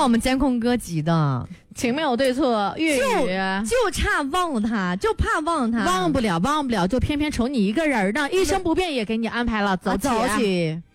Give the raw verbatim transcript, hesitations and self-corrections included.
我们监控哥急的， 情没有对错，粤语就差忘了他，就怕忘了他， 忘不了，忘不了，就偏偏瞅你一个人呢，一生不变也给你安排了，走起、啊、走起。